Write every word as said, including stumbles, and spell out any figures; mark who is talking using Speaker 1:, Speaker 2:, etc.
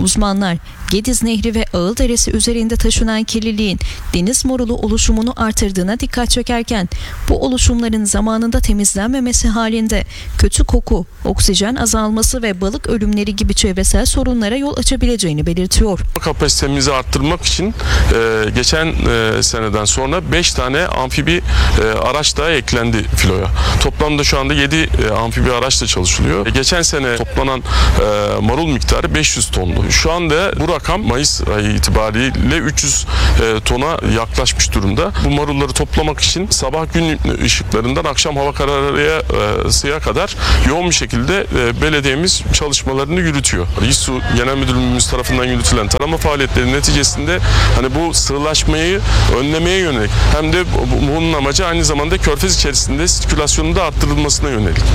Speaker 1: Uzmanlar Gediz Nehri ve Ağılderesi üzerinde taşınan kirliliğin deniz morulu oluşumunu artırdığına dikkat çekerken bu oluşumların zamanında temizlenmemesi halinde kötü koku, oksijen azalması ve balık ölümleri gibi çevresel sorunlara yol açabileceğini belirtiyor.
Speaker 2: Kapasitemizi arttırmak için e, geçen e, seneden sonra beş tane amfibi e, araç daha eklendi filoya. Toplamda şu anda yedi e, amfibi araçla çalışılıyor. E, geçen sene toplanan e, marul miktarı beş yüz tondu. Şu anda bu rakam Mayıs ayı itibariyle üç yüz e, tona yaklaşmış durumda. Bu marulları toplamak için sabah gün ışıklarından akşam hava kararıya kadar yoğun bir şekilde e, belediyemiz çalışmalarını yürütüyor. İSSU Genel Müdürlüğümüz tarafından yürütülen tarama faaliyetleri neticesinde hani bu sığlaşmayı önlemeye yönelik hem de bunun amacı aynı zamanda Körfez içerisinde sirkülasyonun da arttırılmasına yönelik.